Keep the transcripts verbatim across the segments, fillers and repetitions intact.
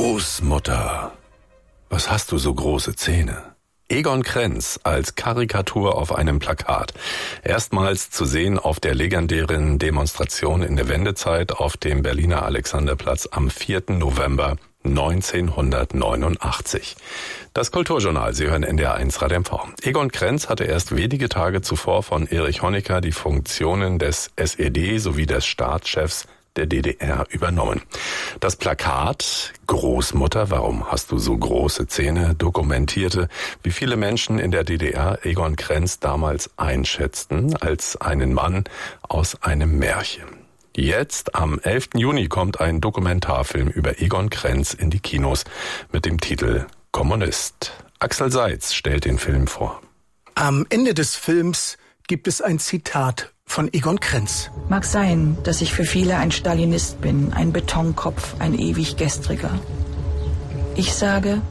Großmutter, was hast du so große Zähne? Egon Krenz als Karikatur auf einem Plakat. Erstmals zu sehen auf der legendären Demonstration in der Wendezeit auf dem Berliner Alexanderplatz am vierten November neunzehnhundertneunundachtzig. Das Kulturjournal, Sie hören N D R eins Radio M V. Egon Krenz hatte erst wenige Tage zuvor von Erich Honecker die Funktionen des S E D sowie des Staatschefs der D D R übernommen. Das Plakat Großmutter, warum hast du so große Zähne, dokumentierte, wie viele Menschen in der D D R Egon Krenz damals einschätzten als einen Mann aus einem Märchen. Jetzt, am elften Juni, kommt ein Dokumentarfilm über Egon Krenz in die Kinos mit dem Titel Kommunist. Axel Seitz stellt den Film vor. Am Ende des Films gibt es ein Zitat von Egon Krenz. Mag sein, dass ich für viele ein Stalinist bin, ein Betonkopf, ein ewig Gestriger. Ich sage,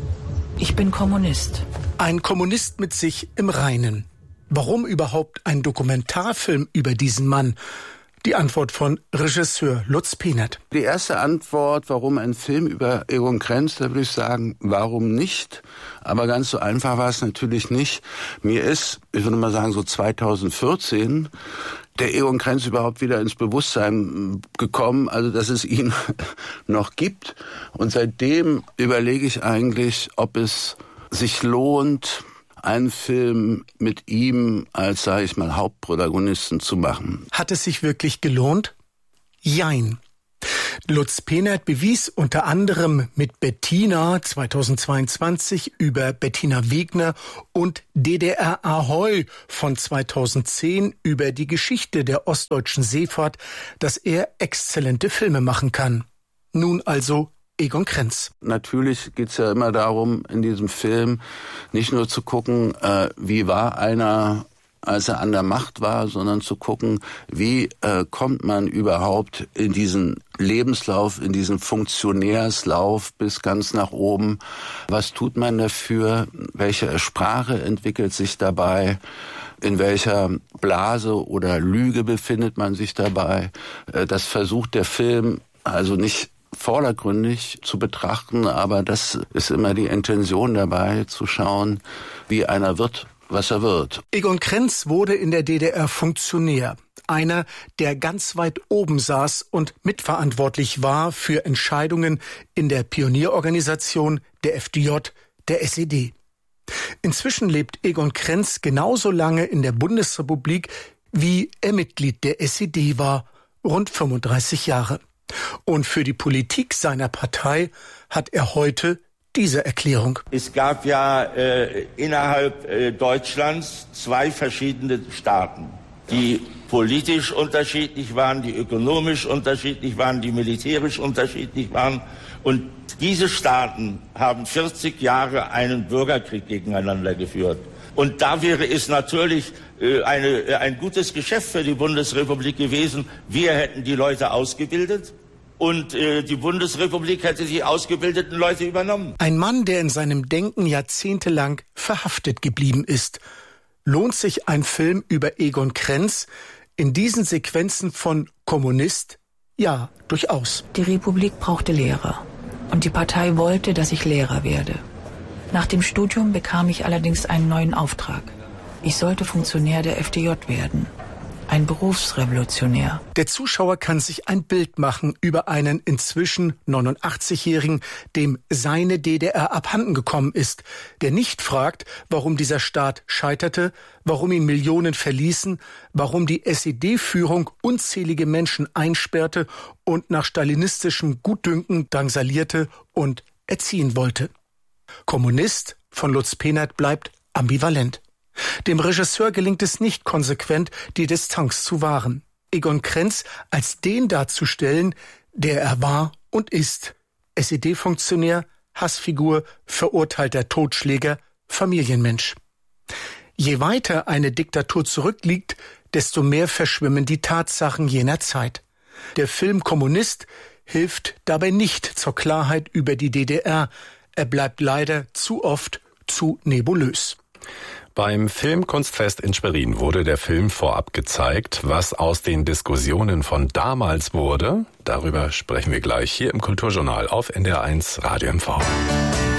ich bin Kommunist. Ein Kommunist mit sich im Reinen. Warum überhaupt ein Dokumentarfilm über diesen Mann? Die Antwort von Regisseur Lutz Pehnert. Die erste Antwort, warum ein Film über Egon Krenz, da würde ich sagen, warum nicht? Aber ganz so einfach war es natürlich nicht. Mir ist, ich würde mal sagen, so zweitausendvierzehn der Egon Krenz überhaupt wieder ins Bewusstsein gekommen, also dass es ihn noch gibt. Und seitdem überlege ich eigentlich, ob es sich lohnt, einen Film mit ihm als, sage ich mal, Hauptprotagonisten zu machen. Hat es sich wirklich gelohnt? Jein. Lutz Pehnert bewies unter anderem mit Bettina zweitausendzweiundzwanzig über Bettina Wegner und D D R Ahoi von zweitausendzehn über die Geschichte der ostdeutschen Seefahrt, dass er exzellente Filme machen kann. Nun also Egon Krenz. Natürlich geht's ja immer darum, in diesem Film nicht nur zu gucken, äh, wie war einer, als er an der Macht war, sondern zu gucken, wie äh, kommt man überhaupt in diesen Lebenslauf, in diesen Funktionärslauf bis ganz nach oben. Was tut man dafür? Welche Sprache entwickelt sich dabei? In welcher Blase oder Lüge befindet man sich dabei? Äh, das versucht der Film also nicht vordergründig zu betrachten, aber das ist immer die Intention dabei, zu schauen, wie einer wird, was er wird. Egon Krenz wurde in der D D R Funktionär. Einer, der ganz weit oben saß und mitverantwortlich war für Entscheidungen in der Pionierorganisation, der F D J, der S E D. Inzwischen lebt Egon Krenz genauso lange in der Bundesrepublik, wie er Mitglied der S E D war, rund fünfunddreißig Jahre. Und für die Politik seiner Partei hat er heute diese Erklärung. Es gab ja äh, innerhalb äh, Deutschlands zwei verschiedene Staaten, die politisch unterschiedlich waren, die ökonomisch unterschiedlich waren, die militärisch unterschiedlich waren. Und diese Staaten haben vierzig Jahre einen Bürgerkrieg gegeneinander geführt. Und da wäre es natürlich äh, eine, äh, ein gutes Geschäft für die Bundesrepublik gewesen. Wir hätten die Leute ausgebildet und äh, die Bundesrepublik hätte die ausgebildeten Leute übernommen. Ein Mann, der in seinem Denken jahrzehntelang verhaftet geblieben ist. Lohnt sich ein Film über Egon Krenz in diesen Sequenzen von Kommunist? Ja, durchaus. Die Republik brauchte Lehrer. Und die Partei wollte, dass ich Lehrer werde. Nach dem Studium bekam ich allerdings einen neuen Auftrag. Ich sollte Funktionär der F D J werden. Ein Berufsrevolutionär. Der Zuschauer kann sich ein Bild machen über einen inzwischen neunundachtzigjährigen, dem seine D D R abhanden gekommen ist, der nicht fragt, warum dieser Staat scheiterte, warum ihn Millionen verließen, warum die S E D-Führung unzählige Menschen einsperrte und nach stalinistischem Gutdünken drangsalierte und erziehen wollte. Kommunist von Lutz Pehnert bleibt ambivalent. Dem Regisseur gelingt es nicht konsequent, die Distanz zu wahren. Egon Krenz als den darzustellen, der er war und ist. S E D-Funktionär, Hassfigur, verurteilter Totschläger, Familienmensch. Je weiter eine Diktatur zurückliegt, desto mehr verschwimmen die Tatsachen jener Zeit. Der Film Kommunist hilft dabei nicht zur Klarheit über die D D R. Er bleibt leider zu oft zu nebulös. Beim Filmkunstfest in Schwerin wurde der Film vorab gezeigt. Was aus den Diskussionen von damals wurde, darüber sprechen wir gleich hier im Kulturjournal auf N D R eins Radio M V.